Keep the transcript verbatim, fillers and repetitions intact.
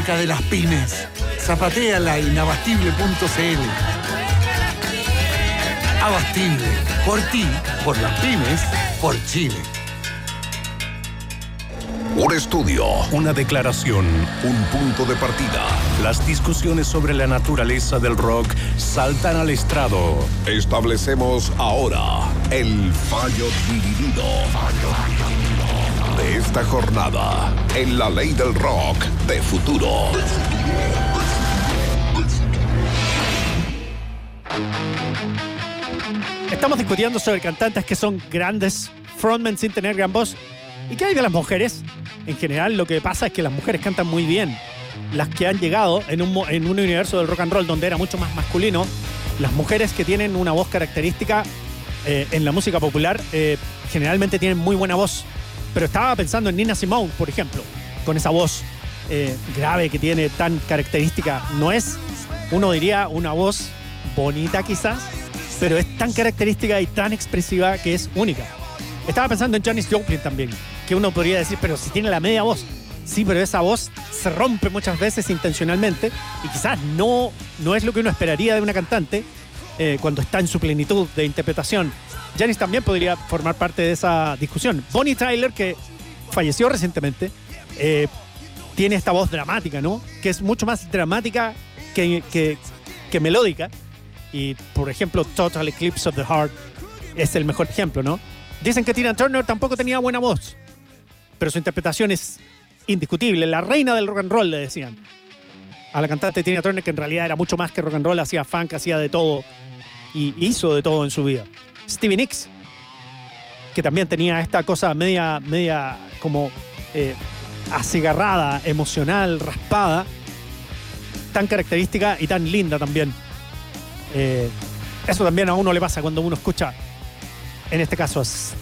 música de las pymes. Zapateala en abastible punto c l. Abastible, por ti, por las pymes, por Chile. Un estudio, una declaración, un punto de partida. Las discusiones sobre la naturaleza del rock saltan al estrado. Establecemos ahora el fallo dividido de esta jornada en la ley del rock de futuro. Estamos discutiendo sobre cantantes que son grandes frontmen sin tener gran voz. ¿Y qué hay de las mujeres? En general, lo que pasa es que las mujeres cantan muy bien. Las que han llegado en un, en un universo del rock and roll donde era mucho más masculino, las mujeres que tienen una voz característica eh, en la música popular eh, generalmente tienen muy buena voz. Pero estaba pensando en Nina Simone, por ejemplo, con esa voz eh, grave que tiene, tan característica. No es, uno diría, una voz bonita quizás, pero es tan característica y tan expresiva que es única. Estaba pensando en Janis Joplin también, que uno podría decir, pero si tiene la media voz. Sí, pero esa voz se rompe muchas veces intencionalmente y quizás no, no es lo que uno esperaría de una cantante eh, cuando está en su plenitud de interpretación. Janis también podría formar parte de esa discusión. Bonnie Tyler, que falleció recientemente, eh, tiene esta voz dramática, ¿no? Que es mucho más dramática que, que, que melódica. Y, por ejemplo, Total Eclipse of the Heart es el mejor ejemplo, ¿no? Dicen que Tina Turner tampoco tenía buena voz, pero su interpretación es indiscutible. La reina del rock and roll, le decían a la cantante Tina Turner, que en realidad era mucho más que rock and roll, hacía funk, hacía de todo y hizo de todo en su vida. Stevie Nicks, que también tenía esta cosa media, media como eh, acigarrada, emocional, raspada, tan característica y tan linda también. Eh, eso también a uno le pasa cuando uno escucha, en este caso,